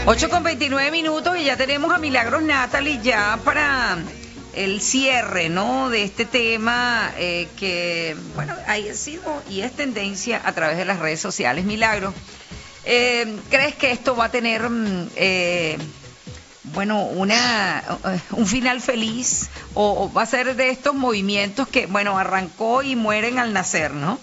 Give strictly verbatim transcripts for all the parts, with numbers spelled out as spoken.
ocho con veintinueve minutos y ya tenemos a Milagros Natalie ya para el cierre, ¿no? De este tema eh, que, bueno, ha sido y es tendencia a través de las redes sociales. Milagros, eh, ¿crees que esto va a tener, eh, bueno, una un final feliz o, o va a ser de estos movimientos que, bueno, arrancó y mueren al nacer, ¿no?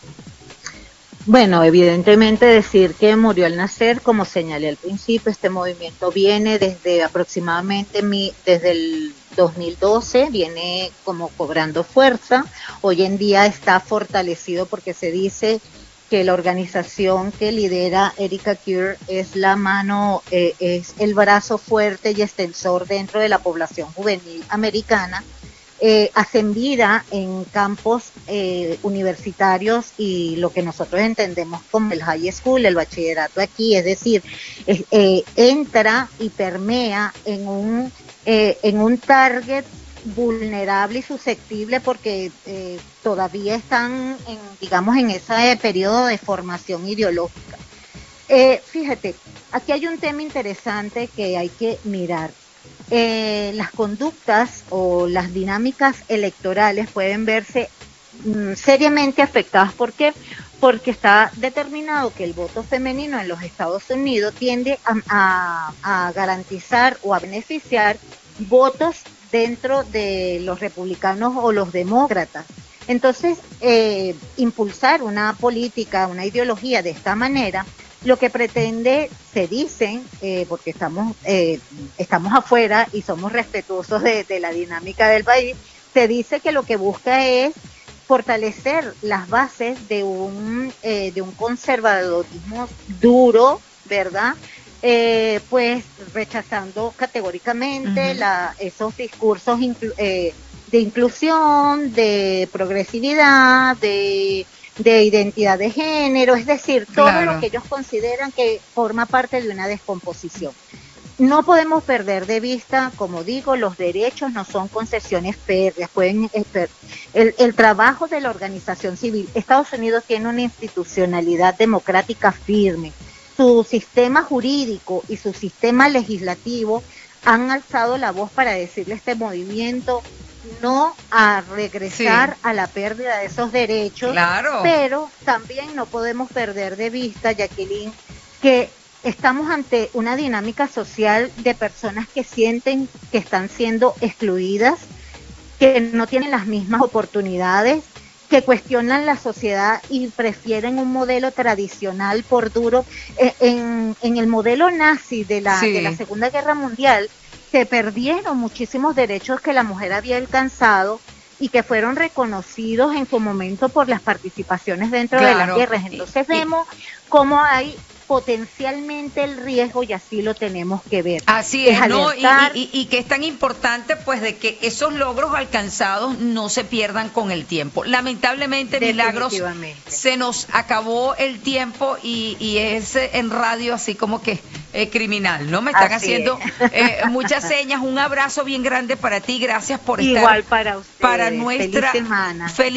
Bueno, evidentemente decir que murió al nacer, como señalé al principio, este movimiento viene desde aproximadamente mi, desde el dos mil doce, viene como cobrando fuerza. Hoy en día está fortalecido porque se dice que la organización que lidera Erika Kerr es la mano, eh, es el brazo fuerte y extensor dentro de la población juvenil americana. Eh, ascendida en campos eh, universitarios y lo que nosotros entendemos como el high school, el bachillerato aquí, es decir, es, eh, entra y permea en un, eh, en un target vulnerable y susceptible porque eh, todavía están, en, digamos, en ese periodo de formación ideológica. Eh, fíjate, aquí hay un tema interesante que hay que mirar. Eh, las conductas o las dinámicas electorales pueden verse mm, seriamente afectadas. ¿Por qué? Porque está determinado que el voto femenino en los Estados Unidos tiende a, a, a garantizar o a beneficiar votos dentro de los republicanos o los demócratas. Entonces, eh, impulsar una política, una ideología de esta manera, lo que pretende, se dicen, eh, porque estamos eh, estamos afuera y somos respetuosos de, de la dinámica del país, se dice que lo que busca es fortalecer las bases de un eh, de un conservadurismo duro, ¿verdad? Eh, pues rechazando categóricamente uh-huh. la, esos discursos inclu- eh, de inclusión, de progresividad, de de identidad de género, es decir, todo claro. lo que ellos consideran que forma parte de una descomposición. No podemos perder de vista, como digo, los derechos no son concesiones férreas, pueden el, el trabajo de la organización civil. Estados Unidos tiene una institucionalidad democrática firme, su sistema jurídico y su sistema legislativo han alzado la voz para decirle a este movimiento no a regresar sí. a la pérdida de esos derechos, claro. pero también no podemos perder de vista, Jacqueline, que estamos ante una dinámica social de personas que sienten que están siendo excluidas, que no tienen las mismas oportunidades, que cuestionan la sociedad y prefieren un modelo tradicional por duro. En, en el modelo nazi de la, sí. de la Segunda Guerra Mundial, se perdieron muchísimos derechos que la mujer había alcanzado y que fueron reconocidos en su momento por las participaciones dentro claro. de las guerras. Entonces y, vemos y, cómo hay potencialmente el riesgo y así lo tenemos que ver. Así es, es ¿no? Y, y, y que es tan importante pues de que esos logros alcanzados no se pierdan con el tiempo. Lamentablemente, Milagros, se nos acabó el tiempo y, y es en radio así como que eh, criminal, ¿no? Me están así haciendo eh, muchas señas. Un abrazo bien grande para ti, gracias por Igual estar. Igual para usted. Para nuestra feliz semana. Feliz